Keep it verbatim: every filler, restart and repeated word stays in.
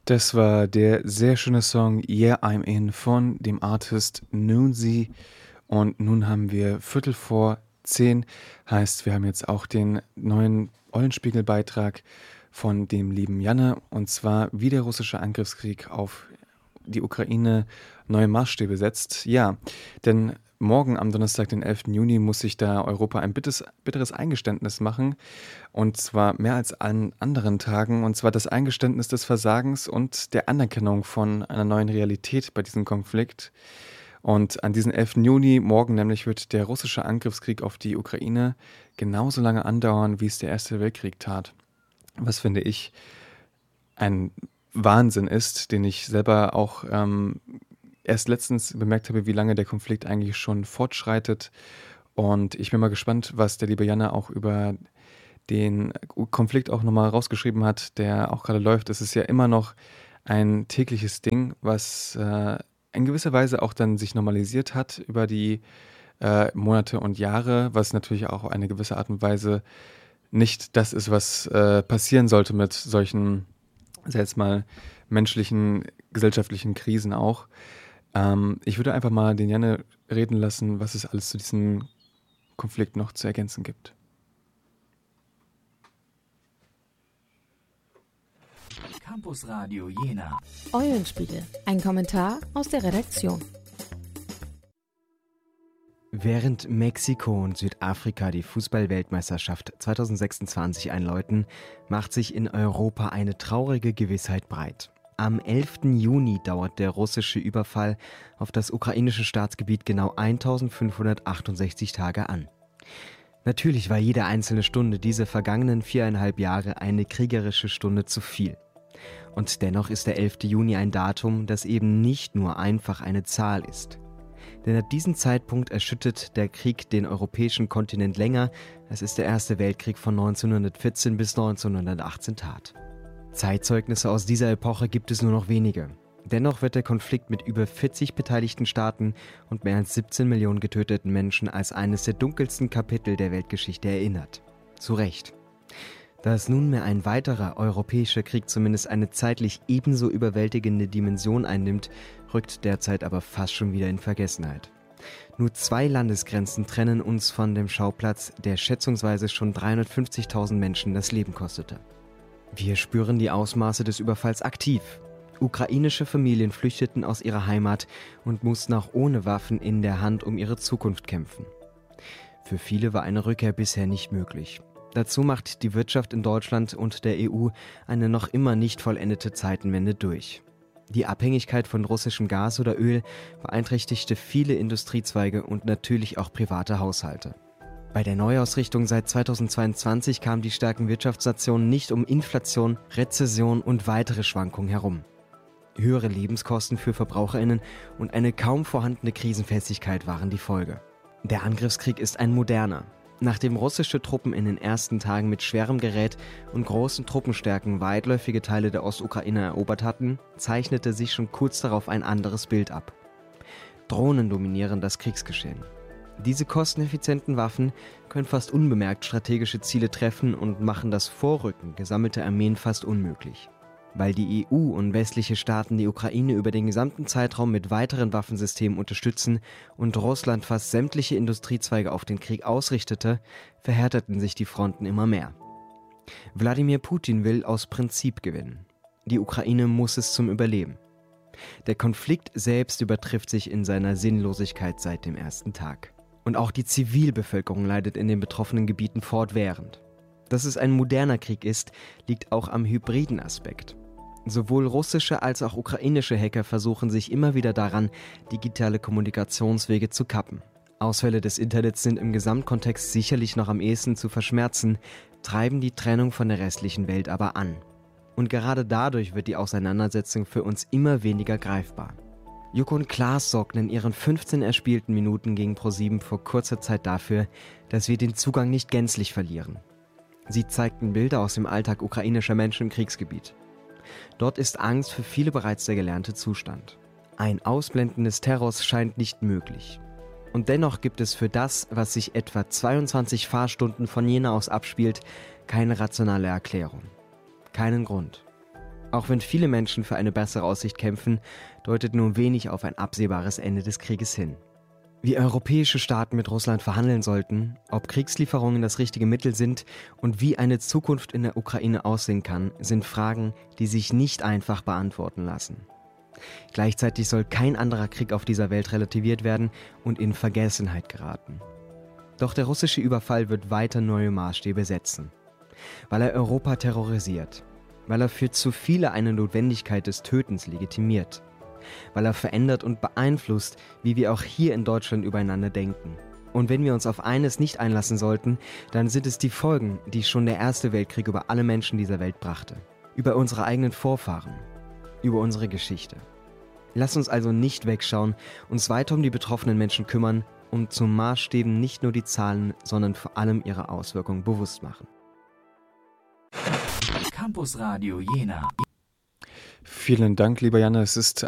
Das war der sehr schöne Song „Yeah, I'm In“ von dem Artist Noonzy. Und nun haben wir Viertel vor zehn, heißt, wir haben jetzt auch den neuen Eulenspiegel-Beitrag von dem lieben Janne, und zwar: „Wie der russische Angriffskrieg auf die Ukraine neue Maßstäbe setzt“. Ja, denn morgen am Donnerstag, den elften Juni, muss sich da Europa ein bittes bitteres Eingeständnis machen, und zwar mehr als an anderen Tagen, und zwar das Eingeständnis des Versagens und der Anerkennung von einer neuen Realität bei diesem Konflikt. Und an diesem elften Juni, morgen nämlich, wird der russische Angriffskrieg auf die Ukraine genauso lange andauern, wie es der Erste Weltkrieg tat. Was, finde ich, ein Wahnsinn ist, den ich selber auch, ähm, erst letztens bemerkt habe, wie lange der Konflikt eigentlich schon fortschreitet. Und ich bin mal gespannt, was der liebe Janne auch über den U Konflikt auch noch mal rausgeschrieben hat, der auch gerade läuft. Es ist ja immer noch ein tägliches Ding, was, äh, in gewisser Weise auch dann sich normalisiert hat über die, äh, Monate und Jahre, was natürlich auch auf eine gewisse Art und Weise nicht das ist, was, äh, passieren sollte mit solchen, sage jetzt mal, menschlichen, gesellschaftlichen Krisen auch. Ähm, ich würde einfach mal den Janne reden lassen, was es alles zu diesem Konflikt noch zu ergänzen gibt. Campus Radio Jena. Eulenspiegel, ein Kommentar aus der Redaktion. Während Mexiko und Südafrika die Fußball-Weltmeisterschaft zwanzig sechsundzwanzig einläuten, macht sich in Europa eine traurige Gewissheit breit. Am elften Juni dauert der russische Überfall auf das ukrainische Staatsgebiet genau eintausendfünfhundertachtundsechzig Tage an. Natürlich war jede einzelne Stunde dieser vergangenen viereinhalb Jahre eine kriegerische Stunde zu viel. Und dennoch ist der elfte Juni ein Datum, das eben nicht nur einfach eine Zahl ist. Denn ab diesem Zeitpunkt erschüttert der Krieg den europäischen Kontinent länger, als es der Erste Weltkrieg von neunzehnhundertvierzehn bis neunzehnhundertachtzehn tat. Zeitzeugnisse aus dieser Epoche gibt es nur noch wenige. Dennoch wird der Konflikt mit über vierzig beteiligten Staaten und mehr als siebzehn Millionen getöteten Menschen als eines der dunkelsten Kapitel der Weltgeschichte erinnert. Zu Recht. Dass nunmehr ein weiterer europäischer Krieg zumindest eine zeitlich ebenso überwältigende Dimension einnimmt, rückt derzeit aber fast schon wieder in Vergessenheit. Nur zwei Landesgrenzen trennen uns von dem Schauplatz, der schätzungsweise schon dreihundertfünfzigtausend Menschen das Leben kostete. Wir spüren die Ausmaße des Überfalls aktiv. Ukrainische Familien flüchteten aus ihrer Heimat und mussten auch ohne Waffen in der Hand um ihre Zukunft kämpfen. Für viele war eine Rückkehr bisher nicht möglich. Dazu macht die Wirtschaft in Deutschland und der E U eine noch immer nicht vollendete Zeitenwende durch. Die Abhängigkeit von russischem Gas oder Öl beeinträchtigte viele Industriezweige und natürlich auch private Haushalte. Bei der Neuausrichtung seit zweitausendzweiundzwanzig kamen die starken Wirtschaftsnationen nicht um Inflation, Rezession und weitere Schwankungen herum. Höhere Lebenskosten für VerbraucherInnen und eine kaum vorhandene Krisenfestigkeit waren die Folge. Der Angriffskrieg ist ein moderner. Nachdem russische Truppen in den ersten Tagen mit schwerem Gerät und großen Truppenstärken weitläufige Teile der Ostukraine erobert hatten, zeichnete sich schon kurz darauf ein anderes Bild ab. Drohnen dominieren das Kriegsgeschehen. Diese kosteneffizienten Waffen können fast unbemerkt strategische Ziele treffen und machen das Vorrücken gesammelter Armeen fast unmöglich. Weil die E U und westliche Staaten die Ukraine über den gesamten Zeitraum mit weiteren Waffensystemen unterstützen und Russland fast sämtliche Industriezweige auf den Krieg ausrichtete, verhärteten sich die Fronten immer mehr. Wladimir Putin will aus Prinzip gewinnen. Die Ukraine muss es zum Überleben. Der Konflikt selbst übertrifft sich in seiner Sinnlosigkeit seit dem ersten Tag. Und auch die Zivilbevölkerung leidet in den betroffenen Gebieten fortwährend. Dass es ein moderner Krieg ist, liegt auch am hybriden Aspekt. Sowohl russische als auch ukrainische Hacker versuchen sich immer wieder daran, digitale Kommunikationswege zu kappen. Ausfälle des Internets sind im Gesamtkontext sicherlich noch am ehesten zu verschmerzen, treiben die Trennung von der restlichen Welt aber an. Und gerade dadurch wird die Auseinandersetzung für uns immer weniger greifbar. Joko und Klaas sorgten in ihren fünfzehn erspielten Minuten gegen ProSieben vor kurzer Zeit dafür, dass wir den Zugang nicht gänzlich verlieren. Sie zeigten Bilder aus dem Alltag ukrainischer Menschen im Kriegsgebiet. Dort ist Angst für viele bereits der gelernte Zustand. Ein Ausblenden des Terrors scheint nicht möglich. Und dennoch gibt es für das, was sich etwa zweiundzwanzig Fahrstunden von Jena aus abspielt, keine rationale Erklärung. Keinen Grund. Auch wenn viele Menschen für eine bessere Aussicht kämpfen, deutet nur wenig auf ein absehbares Ende des Krieges hin. Wie europäische Staaten mit Russland verhandeln sollten, ob Kriegslieferungen das richtige Mittel sind und wie eine Zukunft in der Ukraine aussehen kann, sind Fragen, die sich nicht einfach beantworten lassen. Gleichzeitig soll kein anderer Krieg auf dieser Welt relativiert werden und in Vergessenheit geraten. Doch der russische Überfall wird weiter neue Maßstäbe setzen, weil er Europa terrorisiert, weil er für zu viele eine Notwendigkeit des Tötens legitimiert, weil er verändert und beeinflusst, wie wir auch hier in Deutschland übereinander denken. Und wenn wir uns auf eines nicht einlassen sollten, dann sind es die Folgen, die schon der Erste Weltkrieg über alle Menschen dieser Welt brachte. Über unsere eigenen Vorfahren, über unsere Geschichte. Lass uns also nicht wegschauen, uns weiter um die betroffenen Menschen kümmern und zum Maßstäben nicht nur die Zahlen, sondern vor allem ihre Auswirkungen bewusst machen. Campus Radio Jena. Vielen Dank, lieber Janne. Es ist